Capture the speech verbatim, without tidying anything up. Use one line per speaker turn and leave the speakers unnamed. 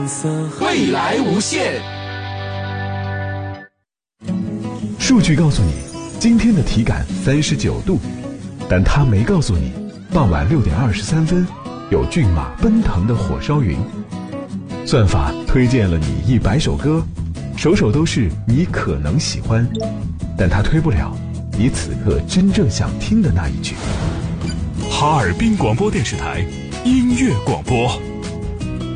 未来无限。
数据告诉你，今天的体感三十九度，但它没告诉你，傍晚六点二十三分，有骏马奔腾的火烧云。算法推荐了你一百首歌，首首都是你可能喜欢，但它推不了你此刻真正想听的那一句。
哈尔滨广播电视台音乐广播。